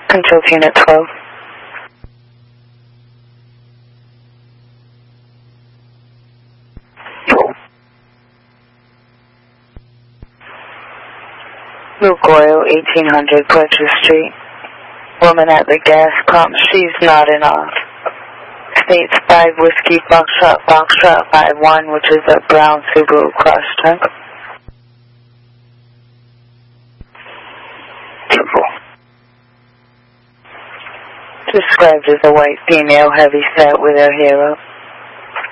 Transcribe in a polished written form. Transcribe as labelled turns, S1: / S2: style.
S1: Control to Unit 12. Luke Oil, 1800 Pledger Street. Woman at the gas pump, she's nodding off. States 5 Whiskey Foxtrot 51, which is a brown Subaru Crosstrek. Described as a white female, heavy set with her hair up.